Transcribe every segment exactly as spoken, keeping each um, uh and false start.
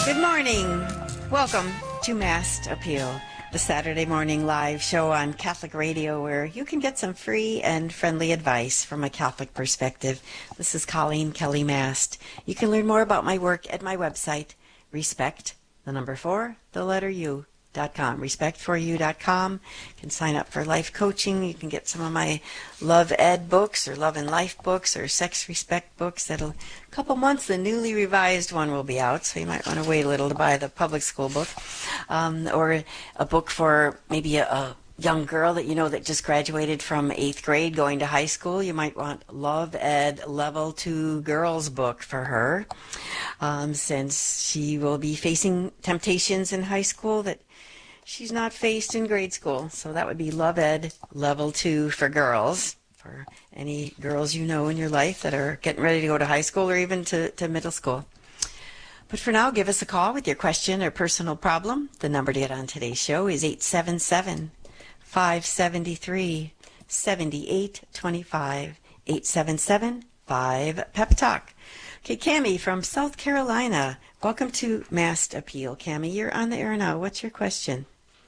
Good morning. Welcome to Mass Appeal, the Saturday morning live show on Catholic Radio where you can get some free and friendly advice from a Catholic perspective. This is Colleen Kelly Mast. You can learn more about my work at my website, respect, the number four, the letter U, dot com, respect for you dot com. You can sign up for life coaching. You can get some of my Love Ed books or Love and Life books or Sex Respect books. That'll, a couple months, the newly revised one will be out, so you might want to wait a little to buy the public school book. Um, or a book for maybe a, a young girl that you know that just graduated from eighth grade going to high school. You might want Love Ed Level two Girls book for her, um, since she will be facing temptations in high school that she's not faced in grade school. So that would be Love Ed Level two for girls, for any girls you know in your life that are getting ready to go to high school or even to, to middle school. But for now, give us a call with your question or personal problem. The number to get on today's show is eight seven seven, five seven three, seven eight two five, eight seven seven, five, P E P Talk. Okay, Cammie from South Carolina. Welcome to Mass Appeal. Cammie, you're on the air now. What's your question?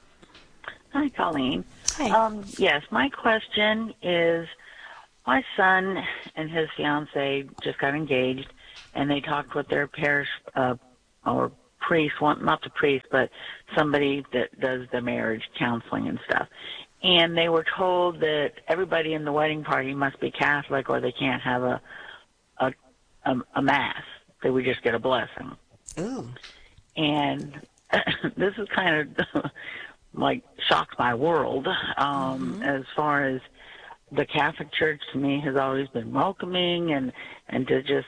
Hi, Colleen. Hi. Um, yes, my question is, my son and his fiance just got engaged, and they talked with their parish uh, or priest, one, not the priest, but somebody that does the marriage counseling and stuff. And they were told that everybody in the wedding party must be Catholic or they can't have a a, a, a mass. They would just get a blessing. Ooh. And this is kind of like shocked my world. Um, mm-hmm. As far as the Catholic Church to me has always been welcoming, and, and to just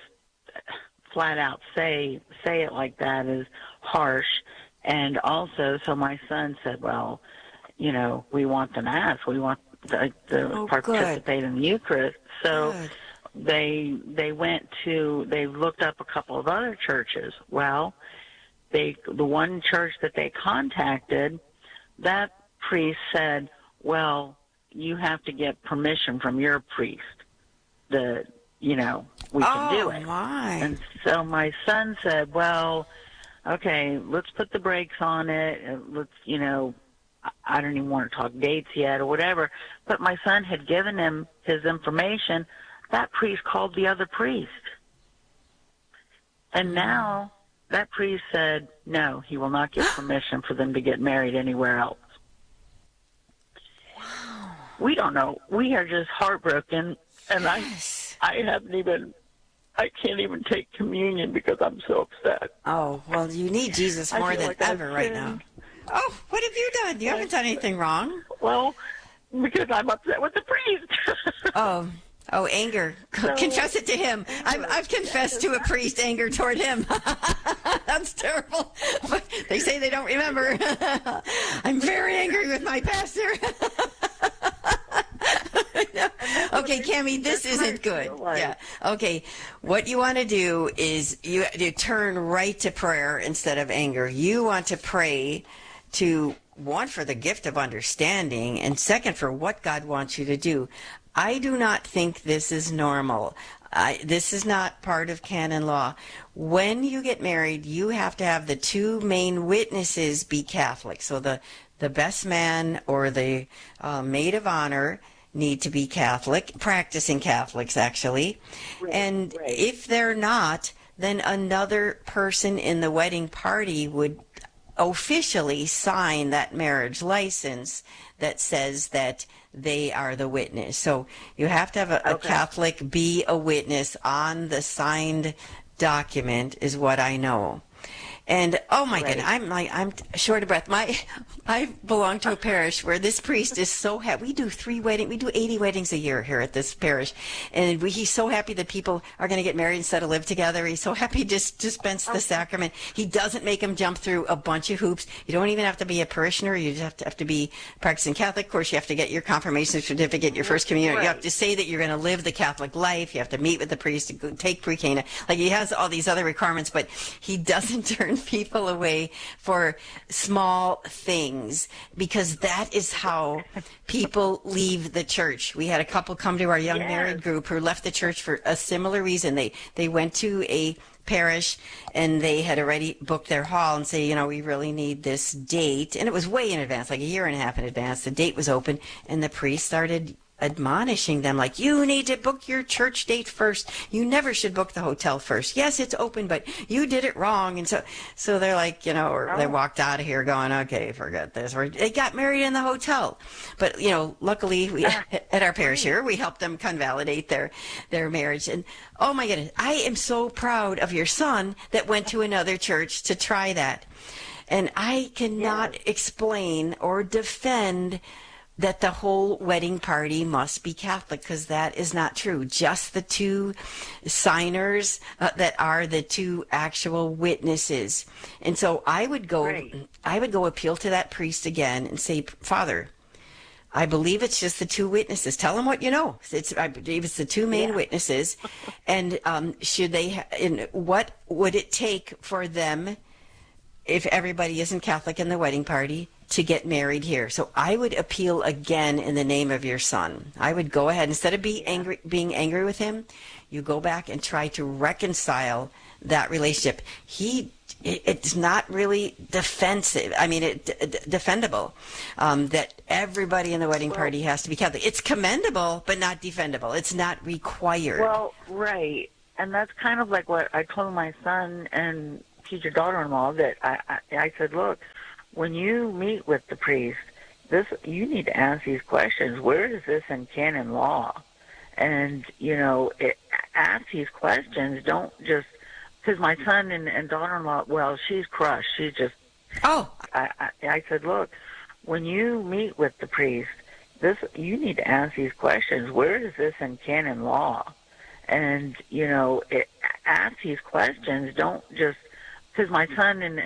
flat out say say it like that is harsh. And also, so my son said, well, you know, we want the Mass. We want to, to oh, participate good. in the Eucharist. So good. they they went to, they looked up a couple of other churches. Well, they the one church that they contacted, that priest said, well, you have to get permission from your priest that, you know, we can oh, do it. My. And so my son said, well, okay, let's put the brakes on it. And let's, you know, I don't even want to talk dates yet or whatever. But my son had given him his information. That priest called the other priest. And mm. now that priest said, no, he will not give permission for them to get married anywhere else. Wow. We don't know. We are just heartbroken. And yes. I, I haven't even, I can't even take communion because I'm so upset. Oh, well, you need Jesus more than like ever right now. Oh, what have you done? You haven't done anything wrong. Well, because I'm upset with the priest. oh, oh, anger. So, Confess it to him. I've, I've confessed to a priest anger toward him. That's terrible. But they say they don't remember. I'm very angry with my pastor. No. Okay, Cammie, this isn't good. Yeah. Okay, what you want to do is you, you turn right to prayer instead of anger. You want to pray to, one, for the gift of understanding, and second, for what God wants you to do. I do not think this is normal. I, this is not part of canon law. When you get married, you have to have the two main witnesses be Catholic. So the, the best man or the uh, maid of honor need to be Catholic, practicing Catholics actually. Right, and right. If they're not, then another person in the wedding party would officially sign that marriage license that says that they are the witness. So you have to have a, okay. a Catholic be a witness on the signed document is what I know. And oh my right. goodness, I'm like I'm short of breath. My I belong to a parish where this priest is so happy. We do three wedding, we do eighty weddings a year here at this parish, and we, he's so happy that people are going to get married instead of live together. He's so happy to dispense the sacrament. He doesn't make them jump through a bunch of hoops. You don't even have to be a parishioner. You just have to have to be practicing Catholic. Of course, you have to get your confirmation certificate, your first communion. Right. You have to say that you're going to live the Catholic life. You have to meet with the priest to take pre-cana. Like he has all these other requirements, but he doesn't turn people away for small things, because that is how people leave the church. We had a couple come to our young yes. married group who left the church for a similar reason. They they went to a parish, and they had already booked their hall and say, you know, we really need this date. And it was way in advance, like a year and a half in advance. The date was open, and the priest started admonishing them like, you need to book your church date first. You never should book the hotel first. Yes, it's open, but you did it wrong. And so so they're like, you know, or they walked out of here going, okay, forget this. Or they got married in the hotel. But, you know, luckily we at our parish here, we helped them convalidate their their marriage. And oh my goodness, I am so proud of your son that went to another church to try that. And I cannot Yes. explain or defend that the whole wedding party must be Catholic, because that is not true. Just the two signers uh, that are the two actual witnesses. And so I would go, Right. I would go appeal to that priest again and say, Father, I believe it's just the two witnesses. Tell them what you know. It's, I believe it's the two main Yeah. witnesses. And um, should they, ha- and what would it take for them, if everybody isn't Catholic in the wedding party, to get married here? So I would appeal again in the name of your son. I would go ahead, instead of being angry, being angry with him, you go back and try to reconcile that relationship. He, it, it's not really defensive. I mean, it, d- d- defendable um, that everybody in the wedding Well- party has to be Catholic. It's commendable, but not defendable. It's not required. Well, right. And that's kind of like what I told my son and future daughter-in-law, that I, I, I said, look, when you meet with the priest, this you need to ask these questions. Where is this in canon law? And, you know, it, ask these questions. Don't just, because my son and, and daughter-in-law, well, she's crushed. She's just, oh, I, I, I said, look, when you meet with the priest, this you need to ask these questions. Where is this in canon law? And, you know, it, ask these questions. Don't just, because my son and,